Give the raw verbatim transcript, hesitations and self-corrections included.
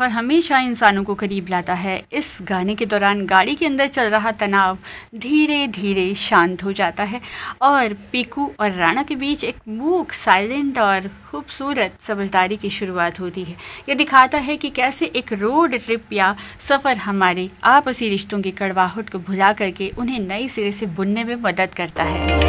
और हमेशा इंसानों को करीब लाता है। इस गाने के दौरान गाड़ी के अंदर चल रहा तनाव धीरे धीरे शांत हो जाता है और पीकू और राणा के बीच एक मूक, साइलेंट और खूबसूरत समझदारी की शुरुआत होती है। ये दिखाता है कि कैसे एक रोड ट्रिप या सफ़र हमारे आपसी रिश्तों की कड़वाहट को भुला करके उन्हें नई सिरे से बुनने में मदद करता है।